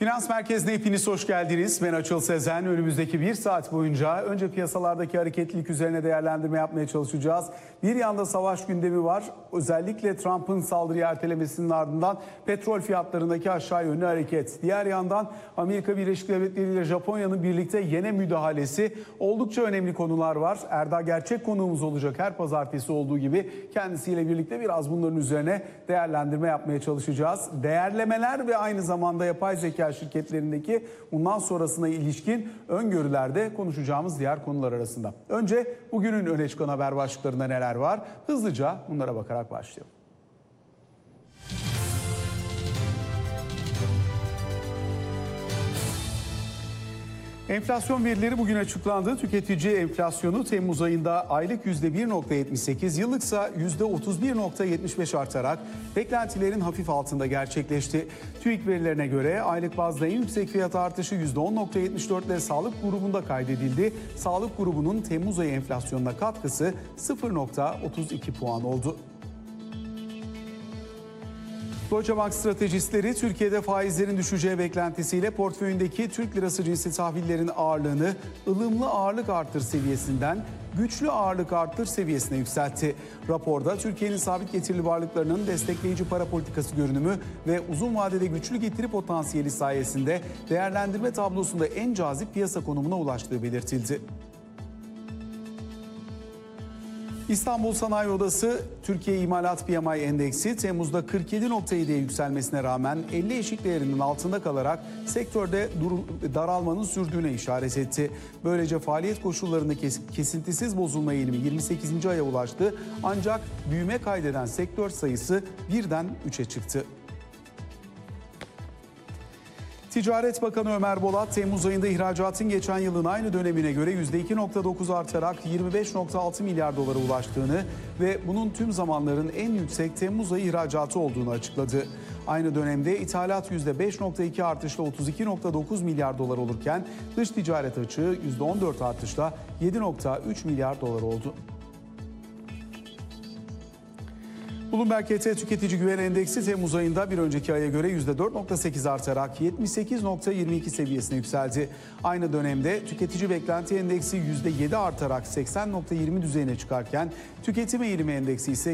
Finans Merkezi'ne hepiniz hoş geldiniz. Ben Açıl Sezen. Önümüzdeki bir saat boyunca önce piyasalardaki hareketlilik üzerine değerlendirme yapmaya çalışacağız. Bir yanda savaş gündemi var. Özellikle Trump'ın saldırıyı ertelemesinin ardından petrol fiyatlarındaki aşağı yönlü hareket. Diğer yandan Amerika Birleşik Devletleri ile Japonya'nın birlikte yene müdahalesi. Oldukça önemli konular var. Erda gerçek konuğumuz olacak her pazartesi olduğu gibi. Kendisiyle birlikte biraz bunların üzerine değerlendirme yapmaya çalışacağız. Değerlemeler ve aynı zamanda yapay zeka şirketlerindeki bundan sonrasına ilişkin öngörülerde konuşacağımız diğer konular arasında. Önce bugünün öne çıkan haber başlıklarında neler var? Hızlıca bunlara bakarak başlayalım. Enflasyon verileri bugün açıklandı. Tüketici enflasyonu Temmuz ayında aylık %1,78, yıllıksa %31,75 artarak beklentilerin hafif altında gerçekleşti. TÜİK verilerine göre aylık bazda en yüksek fiyat artışı %10,74 ile sağlık grubunda kaydedildi. Sağlık grubunun Temmuz ayı enflasyonuna katkısı 0,32 puan oldu. Deutsche Bank stratejistleri Türkiye'de faizlerin düşeceği beklentisiyle portföyündeki Türk lirası cinsi tahvillerin ağırlığını ılımlı ağırlık artır seviyesinden güçlü ağırlık artır seviyesine yükseltti. Raporda Türkiye'nin sabit getirili varlıklarının destekleyici para politikası görünümü ve uzun vadede güçlü getiri potansiyeli sayesinde değerlendirme tablosunda en cazip piyasa konumuna ulaştığı belirtildi. İstanbul Sanayi Odası Türkiye İmalat PMI Endeksi Temmuz'da 47,7'ye yükselmesine rağmen 50 eşik değerinin altında kalarak sektörde daralmanın sürdüğüne işaret etti. Böylece faaliyet koşullarında kesintisiz bozulma eğilimi 28. aya ulaştı ancak büyüme kaydeden sektör sayısı birden 3'e çıktı. Ticaret Bakanı Ömer Bolat, Temmuz ayında ihracatın geçen yılın aynı dönemine göre %2,9 artarak 25,6 milyar dolara ulaştığını ve bunun tüm zamanların en yüksek Temmuz ayı ihracatı olduğunu açıkladı. Aynı dönemde ithalat %5,2 artışla 32,9 milyar dolar olurken dış ticaret açığı %14 artışla 7,3 milyar dolar oldu. Bloomberg KT Tüketici Güven Endeksi Temmuz ayında bir önceki aya göre %4,8 artarak 78,22 seviyesine yükseldi. Aynı dönemde tüketici beklenti endeksi %7 artarak 80,20 düzeyine çıkarken tüketim eğilimi endeksi ise